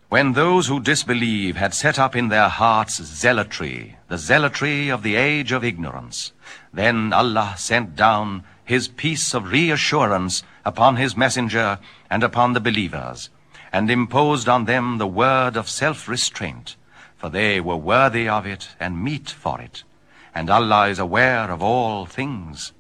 When those who disbelieve had set up in their hearts zealotry, the zealotry of the age of ignorance, then Allah sent down his peace of reassurance upon his messenger and upon the believers, and imposed on them the word of self-restraint, for they were worthy of it and meet for it. And Allah is aware of all things.